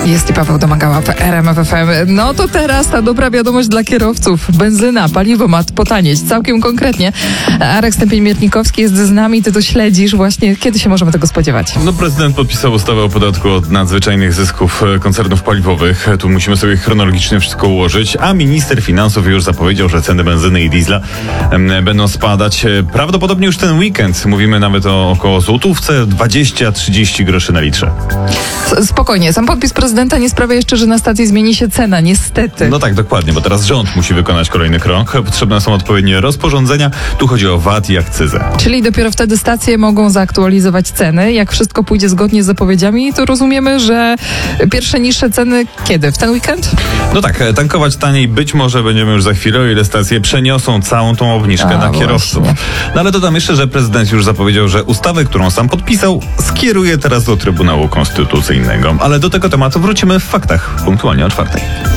Jest i Paweł Domagała w RMF FM. No to teraz ta dobra wiadomość dla kierowców. Benzyna, paliwo ma potanieć. Całkiem konkretnie. Arek Stępień-Miernikowski jest z nami. Ty to śledzisz właśnie. Kiedy się możemy tego spodziewać? No prezydent podpisał ustawę o podatku od nadzwyczajnych zysków koncernów paliwowych. Tu musimy sobie chronologicznie wszystko ułożyć. A minister finansów już zapowiedział, że ceny benzyny i diesla będą spadać. Prawdopodobnie już ten weekend. Mówimy nawet o około złotówce, 20-30 groszy na litrze. Spokojnie. Sam podpis prezydenta nie sprawia jeszcze, że na stacji zmieni się cena. Niestety. No tak, dokładnie, bo teraz rząd musi wykonać kolejny krok. Potrzebne są odpowiednie rozporządzenia. Tu chodzi o VAT i akcyzę. Czyli dopiero wtedy stacje mogą zaktualizować ceny. Jak wszystko pójdzie zgodnie z zapowiedziami, to rozumiemy, że pierwsze niższe ceny kiedy? W ten weekend? No tak, tankować taniej być może będziemy już za chwilę, o ile stacje przeniosą całą tą obniżkę na kierowców. Właśnie. No ale dodam jeszcze, że prezydent już zapowiedział, że ustawę, którą sam podpisał, skieruje teraz do Trybunału Konstytucyjnego. Ale do tego tematu wrócimy w faktach, punktualnie o 4:00.